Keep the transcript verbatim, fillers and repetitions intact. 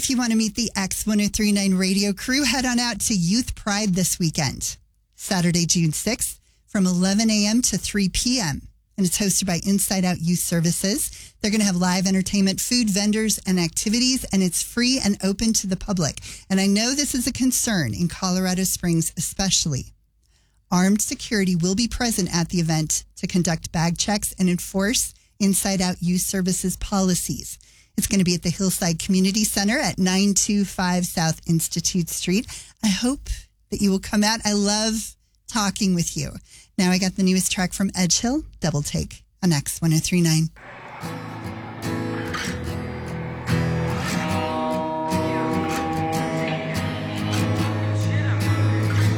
if you want to meet the X ten thirty-nine radio crew, head on out to Youth Pride this weekend, Saturday, June sixth, from eleven a.m. to three p.m. And it's hosted by Inside Out Youth Services. They're going to have live entertainment, food, vendors, and activities, and it's free and open to the public. And I know this is a concern in Colorado Springs especially. Armed security will be present at the event to conduct bag checks and enforce Inside Out Youth Services policies. It's going to be at the Hillside Community Center at nine twenty-five South Institute Street. I hope that you will come out. I love talking with you. Now I got the newest track from Edge Hill, Double Take on X ten thirty-nine.